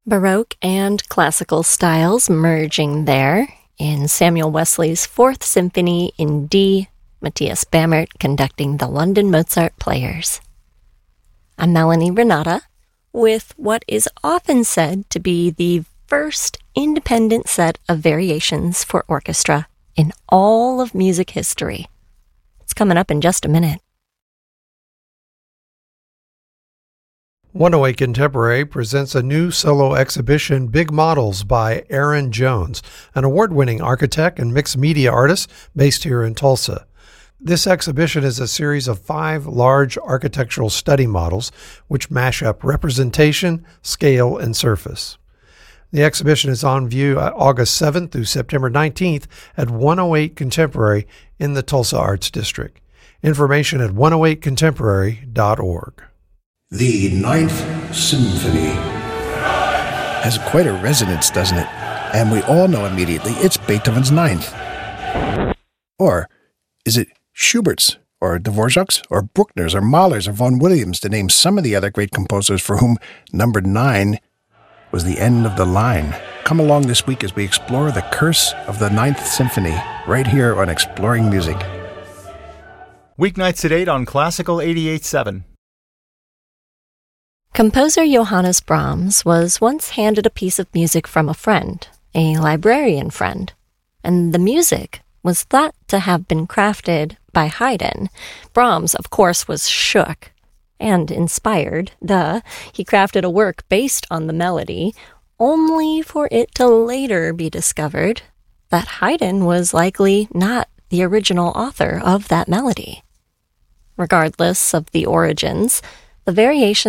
Baroque and classical styles merging there in Samuel Wesley's Fourth Symphony in D, Matthias Bamert conducting the London Mozart Players. I'm Melanie Renata with what is often said to be the first independent set of variations for orchestra in all of music history. It's coming up in just a minute. 108 Contemporary presents a new solo exhibition, Big Models by Aaron Jones, an award-winning architect and mixed media artist based here in Tulsa. This exhibition is a series of 5 large architectural study models which mash up representation, scale, and surface. The exhibition is on view August 7th through September 19th at 108 Contemporary in the Tulsa Arts District. Information at 108contemporary.org. The Ninth Symphony has quite a resonance, doesn't it? And we all know immediately it's Beethoven's Ninth. Or is it Schubert's, or Dvorak's, or Bruckner's, or Mahler's, or Vaughan Williams, to name some of the other great composers for whom number 9 was the end of the line? Come along this week as we explore the curse of the Ninth Symphony, right here on Exploring Music. Weeknights at 8 on Classical 88.7. Composer Johannes Brahms was once handed a piece of music from a friend, a librarian friend, and the music was thought to have been crafted by Haydn. Brahms, of course, was shook and inspired. He crafted a work based on the melody, only for it to later be discovered that Haydn was likely not the original author of that melody. Regardless of the origins, the variation